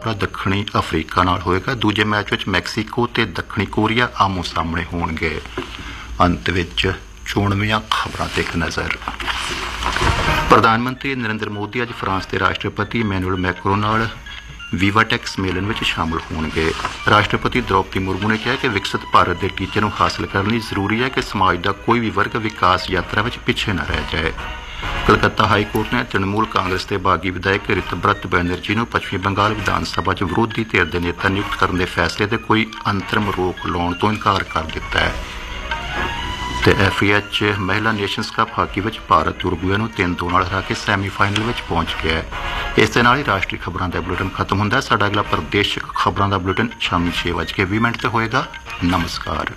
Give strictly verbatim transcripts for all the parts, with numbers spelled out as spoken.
ਮੁਕਾਬਲਾ ਦੱਖਣੀ ਅਫਰੀਕਾ ਨਾਲ ਹੋਏਗਾ। ਦੂਜੇ ਮੈਚ ਵਿੱਚ ਮੈਕਸੀਕੋ ਤੇ ਦੱਖਣੀ ਕੋਰੀਆ ਆਮੋ ਸਾਹਮਣੇ ਹੋਣਗੇ। ਅੰਤ ਵਿੱਚ ਚੋਣਵੀਆਂ ਖਬਰਾਂ ਤੇ ਇੱਕ ਨਜ਼ਰ। ਪ੍ਰਧਾਨ ਮੰਤਰੀ ਨਰਿੰਦਰ ਮੋਦੀ ਅੱਜ ਫਰਾਂਸ ਦੇ ਰਾਸ਼ਟਰਪਤੀ ਇਮੈਨੂਅਲ ਮੈਕਰੋਨ ਨਾਲ ਵੀਵਾਟੈਕ ਸੰਮੇਲਨ ਵਿੱਚ ਸ਼ਾਮਲ ਹੋਣਗੇ। ਰਾਸ਼ਟਰਪਤੀ ਦ੍ਰੌਪਦੀ ਮੁਰਮੂ ਨੇ ਕਿਹਾ ਕਿ ਵਿਕਸਿਤ ਭਾਰਤ ਦੇ ਟੀਚੇ ਨੂੰ ਹਾਸਲ ਕਰਨ ਲਈ ਜ਼ਰੂਰੀ ਹੈ ਕਿ ਸਮਾਜ ਦਾ ਕੋਈ ਵੀ ਵਰਗ ਵਿਕਾਸ ਯਾਤਰਾ ਵਿੱਚ ਪਿੱਛੇ ਨਾ ਰਹਿ ਜਾਏ। ਕਲਕੱਤਾ ਹਾਈ ਕੋਰਟ ਨੇ ਤ੍ਰਿਣਮੂਲ ਕਾਂਗਰਸ ਦੇ ਬਾਗੀ ਵਿਧਾਇਕ ਰਿਤਬਰਤ ਬੈਨਰਜੀ ਨੂੰ ਪੱਛਮੀ ਬੰਗਾਲ ਵਿਧਾਨ ਸਭਾ 'ਚ ਵਿਰੋਧੀ ਧਿਰ ਦੇ ਨੇਤਾ ਨਿਯੁਕਤ ਕਰਨ ਦੇ ਫੈਸਲੇ ਤੇ ਕੋਈ ਅੰਤਰਿਮ ਰੋਕ ਲਾਉਣ ਤੋਂ ਇਨਕਾਰ ਕਰ ਦਿੱਤਾ ਹੈ। ਤੇ ਐਫ ਏ ਐਚ ਮਹਿਲਾ ਨੇਸ਼ਨਸ ਕੱਪ ਹਾਕੀ ਵਿੱਚ ਭਾਰਤ ਉਰੂਗਵੇ ਨੂੰ ਤਿੰਨ ਦੋ ਨਾਲ ਹਰਾ ਕੇ ਸੈਮੀਫਾਈਨਲ ਵਿੱਚ ਪਹੁੰਚ ਗਿਆ ਹੈ। ਇਸ ਦੇ ਨਾਲ ਹੀ ਰਾਸ਼ਟਰੀ ਖਬਰਾਂ ਦਾ ਬੁਲੇਟਿਨ ਖਤਮ ਹੁੰਦਾ ਹੈ। ਸਾਡਾ ਅਗਲਾ ਪ੍ਰਦੇਸ਼ਕ ਖਬਰਾਂ ਦਾ ਬੁਲੇਟਿਨ ਸ਼ਾਮੀ ਛੇ ਵੱਜ ਕੇ ਵੀਹ ਮਿੰਟ ਤੇ ਹੋਏਗਾ। ਨਮਸਕਾਰ।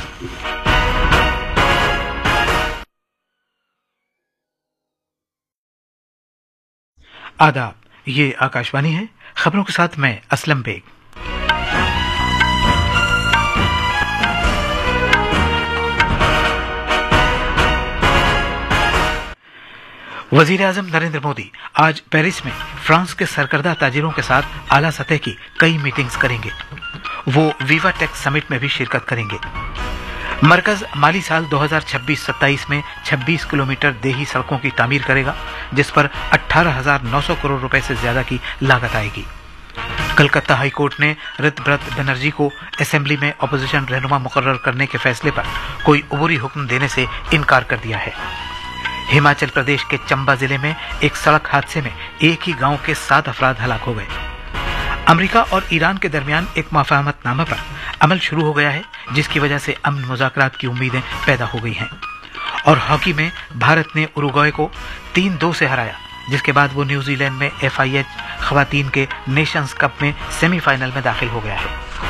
आदाब, ये आकाशवाणी है। खबरों के साथ मैं असलम बेग। वजीर आजम नरेंद्र मोदी आज पेरिस में फ्रांस के सरकर्दा ताजिरों के साथ आला सतह की कई मीटिंग्स करेंगे। वो वीवाटेक समिट में भी शिरकत करेंगे। मरकज माली साल दो हज़ार छब्बीस सत्ताईस में छब्बीस किलोमीटर देही सड़कों की तामीर करेगा, जिस पर अठारह हजार नौ सौ करोड़ रुपए से ज्यादा की लागत आएगी। कलकत्ता हाई कोर्ट ने रितबरत बनर्जी को असेंबली में अपोजिशन रहनुमा मुकर्रर करने के फैसले पर कोई अबूरी हुक्म देने से इनकार कर दिया है। हिमाचल प्रदेश के चंबा जिले में एक सड़क हादसे में एक ही गांव के सात अफराद हलाक हो गए। अमेरिका और ईरान के दरमियान एक मुफाहमतनामा पर अमल शुरू हो गया है, जिसकी वजह से अमन मुज़ाकरात की उम्मीदें पैदा हो गई हैं। और हॉकी में भारत ने उरुग्वे को तीन दो से हराया, जिसके बाद वो न्यूजीलैंड में एफ आई एच खवातीन के नेशंस कप में सेमीफाइनल में दाखिल हो गया है।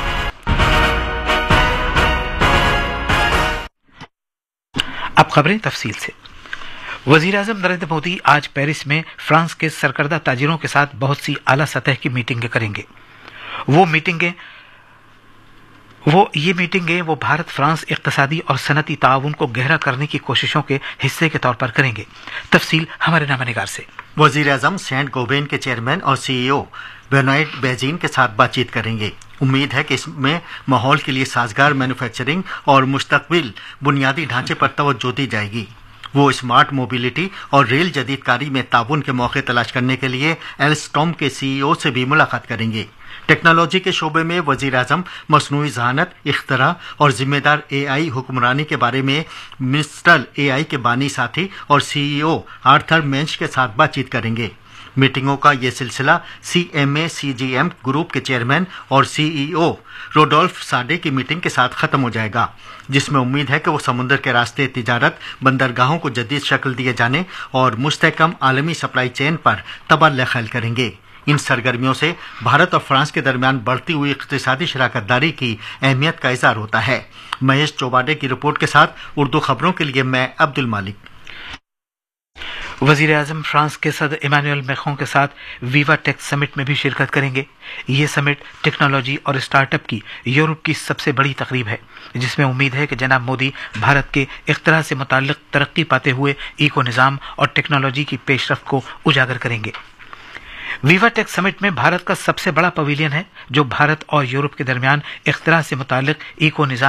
अब खबरें तफसील से। वजीर आजम नरेंद्र मोदी आज पेरिस में फ्रांस के सरकर्दा ताजिरों के साथ बहुत सी आला सतह की मीटिंगें करेंगे। वो मीटिंगें वो ये मीटिंगें वो भारत फ्रांस इक्तसादी और सनती ताउन को गहरा करने की कोशिशों के हिस्से के तौर पर करेंगे। तफसील हमारे नामानिगार से। वजीर आजम सेंट गोबेन के चेयरमैन और सीईओ बेनोइट बेजीन के साथ बातचीत करेंगे। उम्मीद है कि इसमें माहौल के लिए साजगार मैन्युफैक्चरिंग और मुस्तकबिल बुनियादी ढांचे पर तवज्जो दी जाएगी। वो स्मार्ट मोबिलिटी और रेल जदीदकारी में ताउन के मौके तलाश करने के लिए एल्स्टॉम के सीईओ से भी मुलाकात करेंगे। टेक्नोलॉजी के शोबे में वजीर आजम मसनूई जहानत, इख्तरा और जिम्मेदार एआई हुक्मरानी के बारे में मिस्टल एआई के बानी साथी और सीईओ आर्थर मेंच के साथ बातचीत करेंगे। मीटिंगों का ये सिलसिला C M A C G M group के चेयरमैन और सीईओ रोडोल्फ साडे की मीटिंग के साथ खत्म हो जाएगा, जिसमें उम्मीद है कि वो समुद्र के रास्ते तिजारत, बंदरगाहों को जदीद शक्ल दिए जाने और मुस्तहकम आलमी सप्लाई चेन पर तबादला ख्याल करेंगे। इन सरगर्मियों से भारत और फ्रांस के दरमियान बढ़ती हुई इक्तिसादी शराकतदारी की अहमियत का इज़हार होता है। महेश चौबाडे की रिपोर्ट के साथ उर्दू खबरों के लिए मैं अब्दुल मालिक। वजीर आजम फ्रांस के सदर इमैनुअल मैक्रों के साथ वीवाटेक समिट में भी शिरकत करेंगे। ये समिट टेक्नोलॉजी और स्टार्टअप की यूरोप की सबसे बड़ी तकरीब है, जिसमें उम्मीद है कि जनाब मोदी भारत के इख्तरा से मुताल्लिक तरक्की पाते हुए इको निज़ाम और टेक्नोलॉजी की पेशरफ्त को उजागर करेंगे। वीवाटेक समिट में भारत का सबसे बड़ा पवेलियन है, जो भारत और यूरोप के दरमियान इख्तरा से मुताल्लिक इको निज़ाम